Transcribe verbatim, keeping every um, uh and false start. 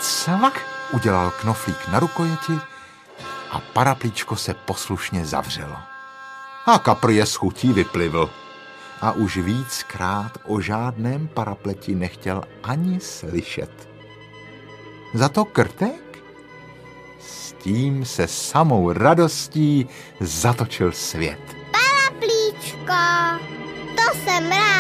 cvak udělal knoflík na rukojeti a paraplíčko se poslušně zavřelo. A kapr je s chutí vyplivl a už víckrát o žádném parapleti nechtěl ani slyšet. Za to krtek? S tím se samou radostí zatočil svět. Paraplíčko, to jsem rád.